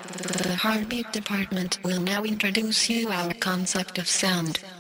The Heartbeat Department will now introduce you our concept of sound.